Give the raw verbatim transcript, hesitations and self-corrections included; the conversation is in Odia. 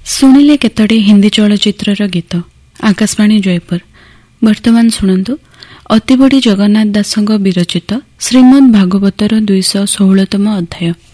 ଶୁଣିଲେ କେତୋଟି ହିନ୍ଦୀ ଚଳଚ୍ଚିତ୍ରର ଗୀତ। ଆକାଶବାଣୀ ଜୟପୁର। ବର୍ତ୍ତମାନ ଶୁଣନ୍ତୁ ଅତିବଡ଼ି ଜଗନ୍ନାଥ ଦାସଙ୍କ ବିରଚିତ ଶ୍ରୀମଦ୍ ଭାଗବତର ଦୁଇଶହ ଷୋହଳତମ ଅଧ୍ୟାୟ।